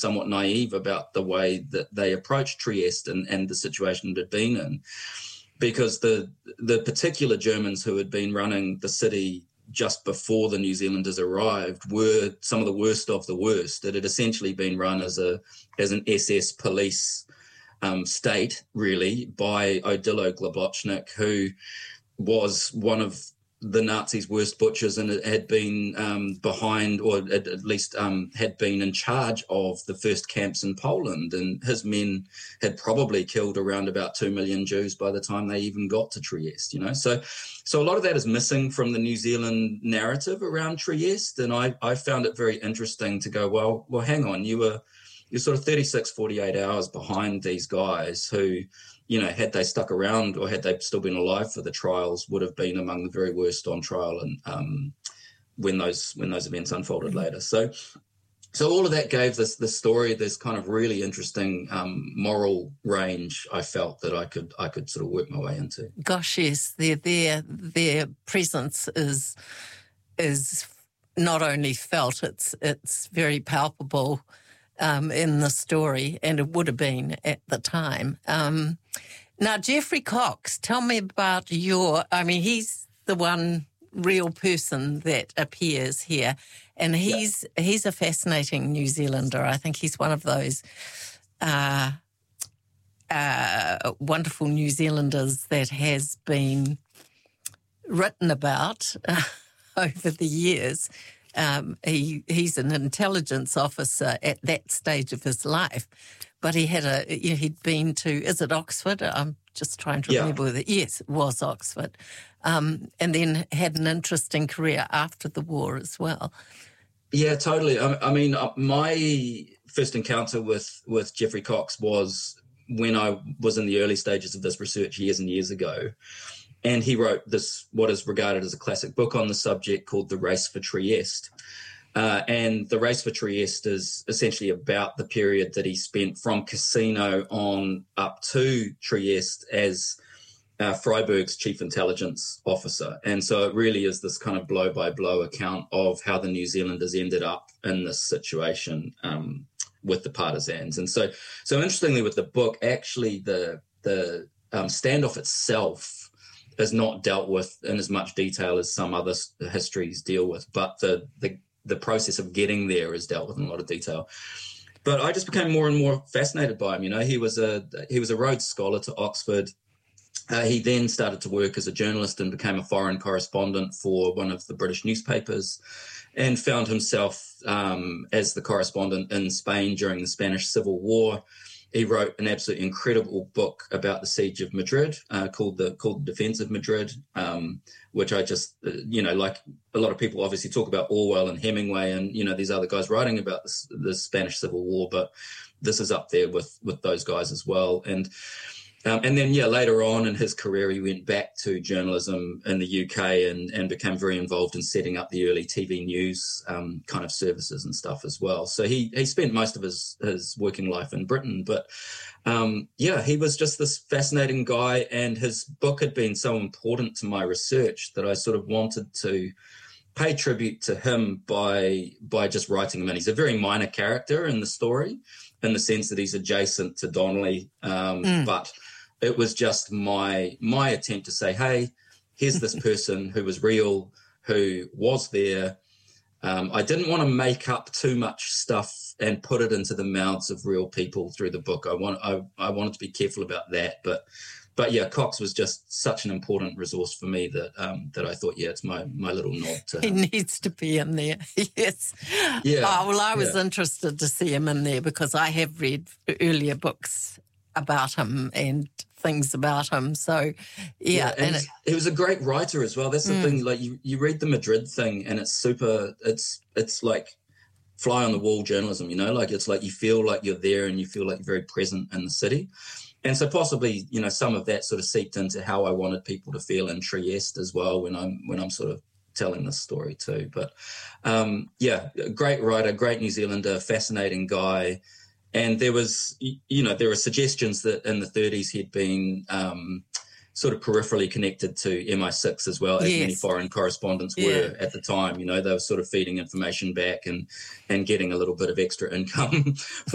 somewhat naive about the way that they approached Trieste and the situation it had been in, because the particular Germans who had been running the city just before the New Zealanders arrived were some of the worst of the worst. It had essentially been run as an SS police state, really, by Odilo Globocnik, who was one of the Nazis' worst butchers, and it had been behind, or at least had been in charge of the first camps in Poland. And his men had probably killed around about 2 million Jews by the time they even got to Trieste, you know. So a lot of that is missing from the New Zealand narrative around Trieste. And I found it very interesting to go, well, hang on, you're sort of 36, 48 hours behind these guys who, you know, had they stuck around or had they still been alive for the trials, would have been among the very worst on trial, and when those events unfolded later. So all of that gave the story this kind of really interesting moral range. I felt that I could sort of work my way into. Gosh, yes, their presence is not only felt; it's very palpable in the story, and it would have been at the time. Now, Geoffrey Cox, tell me about he's the one real person that appears here, and he's a fascinating New Zealander. I think he's one of those wonderful New Zealanders that has been written about over the years. He's an intelligence officer at that stage of his life, but he'd been to, is it Oxford? I'm just trying to remember whether, yes, it was Oxford, and then had an interesting career after the war as well. Yeah, totally. I mean, my first encounter with Geoffrey Cox was when I was in the early stages of this research years and years ago. And he wrote this, what is regarded as a classic book on the subject, called The Race for Trieste. And The Race for Trieste is essentially about the period that he spent from Cassino on up to Trieste as Freiburg's chief intelligence officer. And so it really is this kind of blow-by-blow account of how the New Zealanders ended up in this situation with the partisans. And so interestingly, with the book, actually the standoff itself is not dealt with in as much detail as some other histories deal with, but the process of getting there is dealt with in a lot of detail. But I just became more and more fascinated by him. You know, he was a Rhodes Scholar to Oxford. He then started to work as a journalist and became a foreign correspondent for one of the British newspapers, and found himself as the correspondent in Spain during the Spanish Civil War. He wrote an absolutely incredible book about the siege of Madrid called the Defense of Madrid, which I just, like a lot of people obviously talk about Orwell and Hemingway and, you know, these other guys writing about the Spanish Civil War, but this is up there with those guys as well. And then, later on in his career, he went back to journalism in the UK and became very involved in setting up the early TV news kind of services and stuff as well. So he spent most of his working life in Britain. But, he was just this fascinating guy, and his book had been so important to my research that I sort of wanted to pay tribute to him by just writing him in. He's a very minor character in the story, in the sense that he's adjacent to Donnelly, but it was just my attempt to say, hey, here's this person who was real, who was there. I didn't want to make up too much stuff and put it into the mouths of real people through the book. I wanted to be careful about that. But yeah, Cox was just such an important resource for me that I thought, it's my little nod to him. He needs to be in there, yes. Yeah. I was interested to see him in there because I have read earlier books about him and things about him. So, and he was a great writer as well. That's the thing. Like you read the Madrid thing, and it's like fly on the wall journalism. You know, like it's like you feel like you're there and you feel like you're very present in the city. And so possibly, you know, some of that sort of seeped into how I wanted people to feel in Trieste as well when I'm sort of telling this story too. But great writer, great New Zealander, fascinating guy. And there was, there were suggestions that in the 30s he'd been sort of peripherally connected to MI6 as well, as many foreign correspondents were at the time. You know, they were sort of feeding information back and getting a little bit of extra income